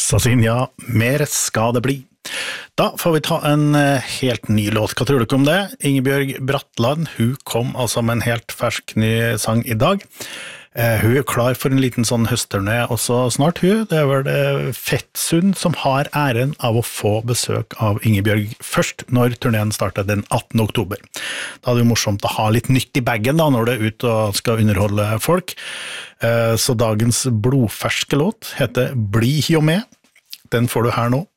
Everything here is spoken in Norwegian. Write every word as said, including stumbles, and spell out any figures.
Sazinja, mer skal det bli. Da får vi ta en helt ny låt. Hva tror du om det? Ingebjørg Bratland, hun kom altså med en helt fersk ny sang i dag. Eh, hun er klar for en liten sånn høstturné også snart hun. Det er vel det Fettsund som har æren av å få besøk av Ingebjørg først når turneen starter den attende oktober. Da er det jo morsomt å ha litt nytt i baggen da, når det er ute og skal underholde folk. Eh, så dagens blodferske låt heter Bli jo med. Den får du her nå.